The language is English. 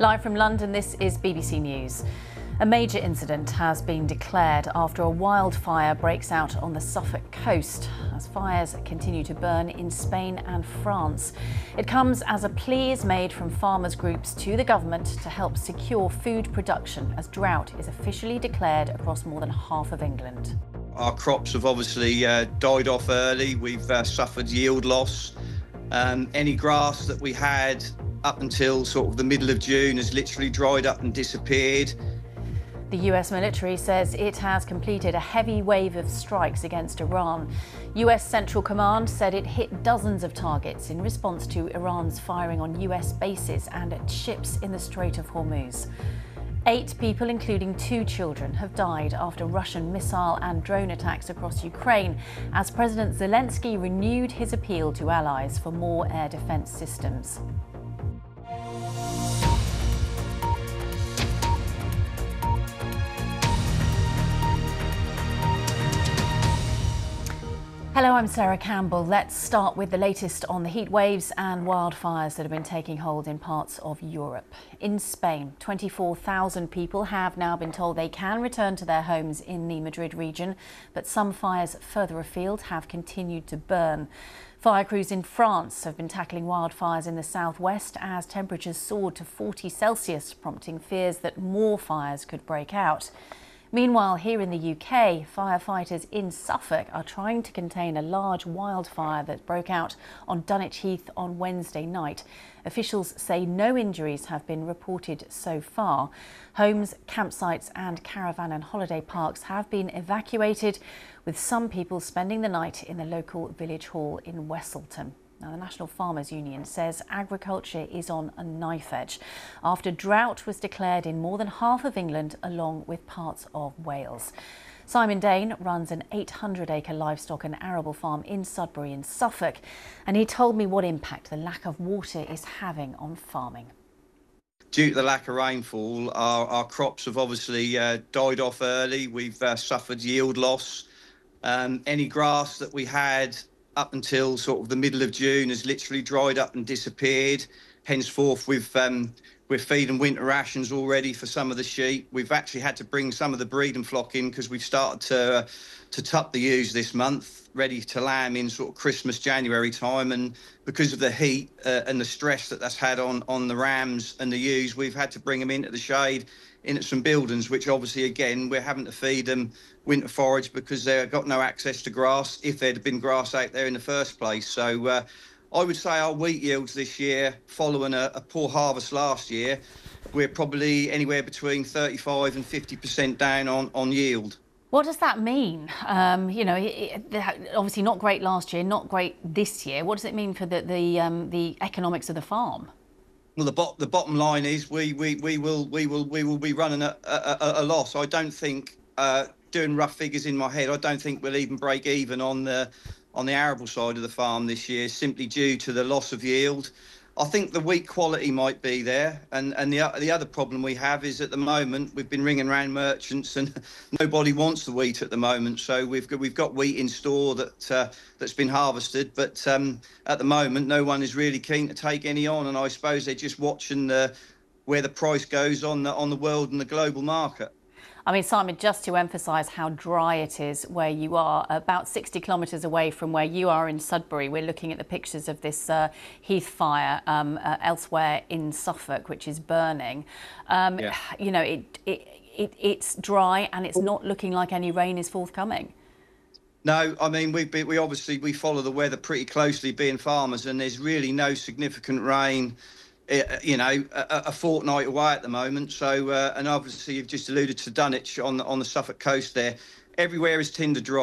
Live from London, this is BBC News. A major incident has been declared after a wildfire breaks out on the Suffolk coast as fires continue to burn in Spain and France. It comes as a plea is made from farmers' groups to the government to help secure food production as drought is officially declared across more than half of England. Our crops have obviously died off early. We've suffered yield loss. Any grass that we had up until sort of the middle of June has literally dried up and disappeared. The US military says it has completed a heavy wave of strikes against Iran. US Central Command said it hit dozens of targets in response to Iran's firing on US bases and at ships in the Strait of Hormuz. 8 people, including 2 children, have died after Russian missile and drone attacks across Ukraine as President Zelensky renewed his appeal to allies for more air defense systems. Hello, I'm Sarah Campbell. Let's start with the latest on the heat waves and wildfires that have been taking hold in parts of Europe. In Spain, 24,000 people have now been told they can return to their homes in the Madrid region, but some fires further afield have continued to burn. Fire crews in France have been tackling wildfires in the southwest as temperatures soared to 40 Celsius, prompting fears that more fires could break out. Meanwhile, here in the UK, firefighters in Suffolk are trying to contain a large wildfire that broke out on Dunwich Heath on Wednesday night. Officials say no injuries have been reported so far. Homes, campsites and caravan and holiday parks have been evacuated, with some people spending the night in the local village hall in Westleton. Now, the National Farmers Union says agriculture is on a knife edge after drought was declared in more than half of England along with parts of Wales. Simon Dane runs an 800-acre livestock and arable farm in Sudbury in Suffolk, and he told me what impact the lack of water is having on farming. Due to the lack of rainfall, our crops have obviously died off early. We've suffered yield loss. Any grass that we had up until sort of the middle of June has literally dried up and disappeared. Henceforth, we're feeding winter rations already for some of the sheep. We've actually had to bring some of the breeding flock in because we've started to tup the ewes this month, ready to lamb in sort of Christmas, January time. And because of the heat and the stress that's had on the rams and the ewes, we've had to bring them into the shade, into some buildings, which obviously, again, we're having to feed them winter forage because they've got no access to grass if there'd have been grass out there in the first place. So I would say our wheat yields this year, following a poor harvest last year, we're probably anywhere between 35 and 50% down on yield. What does that mean? Obviously not great last year, not great this year. What does it mean for the economics of the farm? Well, the bottom line is we will be running a loss. I don't think, doing rough figures in my head, I don't think we'll even break even on the arable side of the farm this year, simply due to the loss of yield. I think the wheat quality might be there, and the other problem we have is at the moment we've been ringing around merchants and nobody wants the wheat at the moment. So we've got wheat in store that's been harvested, but at the moment no one is really keen to take any on, and I suppose they're just watching where the price goes on the world and the global market. I mean, Simon, just to emphasise how dry it is where you are, about 60 kilometres away from where you are in Sudbury, we're looking at the pictures of this heath fire elsewhere in Suffolk, which is burning. Yeah. You know, it's dry and it's not looking like any rain is forthcoming. No, I mean, we obviously follow the weather pretty closely, being farmers, and there's really no significant rain, you know, a fortnight away at the moment. So, and obviously you've just alluded to Dunwich on the Suffolk coast there. Everywhere is tinder dry.